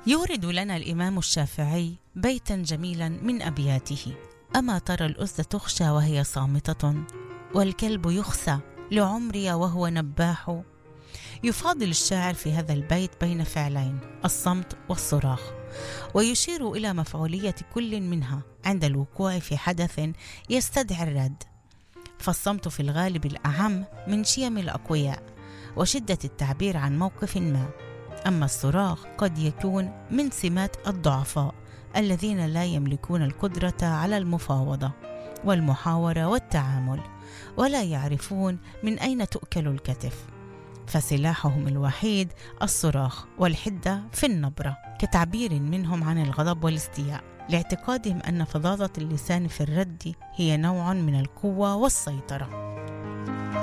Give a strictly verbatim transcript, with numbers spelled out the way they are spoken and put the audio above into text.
يورد لنا الإمام الشافعي بيتا جميلا من أبياته: أما ترى الأسد تخشى وهي صامتة، والكلب يخسى لعمري وهو نباح. يفاضل الشاعر في هذا البيت بين فعلين، الصمت والصراخ، ويشير إلى مفعولية كل منها عند الوقوع في حدث يستدعي الرد، فالصمت في الغالب الأهم من شيم الأقوياء وشدة التعبير عن موقف ما، أما الصراخ قد يكون من سمات الضعفاء الذين لا يملكون القدرة على المفاوضة والمحاورة والتعامل، ولا يعرفون من أين تؤكل الكتف، فسلاحهم الوحيد الصراخ والحدة في النبرة، كتعبير منهم عن الغضب والاستياء، لاعتقادهم أن فظاظة اللسان في الرد هي نوع من القوة والسيطرة.